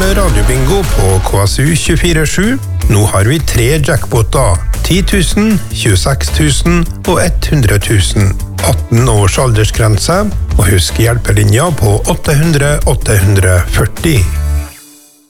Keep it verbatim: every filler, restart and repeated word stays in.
spiller radiobingo på K S U tjuefire sju. Nå har vi tre jackpoter. ti tusen, tjueseks tusen og hundre tusen. atten års aldersgrense, og husk hjelpelinja på åtte hundre åtte hundre førti.